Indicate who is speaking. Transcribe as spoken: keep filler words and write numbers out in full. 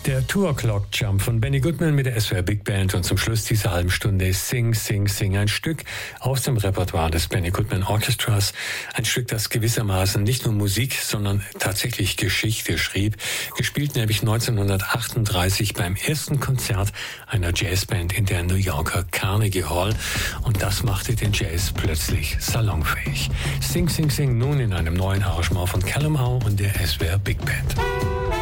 Speaker 1: Der Tour Clock Jump von Benny Goodman mit der S W R Big Band und zum Schluss dieser halben Stunde Sing, Sing, Sing. Ein Stück aus dem Repertoire des Benny Goodman Orchestras. Ein Stück, das gewissermaßen nicht nur Musik, sondern tatsächlich Geschichte schrieb. Gespielt nämlich neunzehnhundertachtunddreißig beim ersten Konzert einer Jazzband in der New Yorker Carnegie Hall. Und das machte den Jazz plötzlich salonfähig. Sing, Sing, Sing nun in einem neuen Arrangement von Callum Howe und der S W R Big Band.